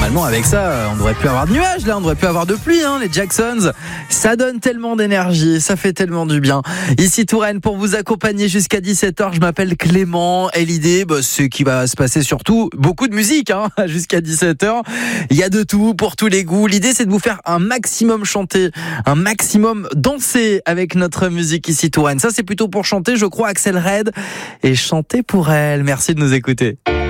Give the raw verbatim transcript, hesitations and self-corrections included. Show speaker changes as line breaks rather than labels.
normalement avec ça, on devrait plus avoir de nuages là, on devrait plus avoir de pluie, hein, les Jacksons. Ça donne tellement d'énergie, ça fait tellement du bien. Ici Touraine pour vous accompagner jusqu'à dix-sept heures. Je m'appelle Clément et l'idée, bah, c'est qu'il va se passer surtout beaucoup de musique, hein, jusqu'à dix-sept heures. Il y a de tout pour tous les goûts. L'idée, c'est de vous faire un maximum chanter, un maximum danser avec notre musique ici Touraine. Ça, c'est plutôt pour chanter, je crois, Axel Red et chanter pour elle. Merci de nous écouter.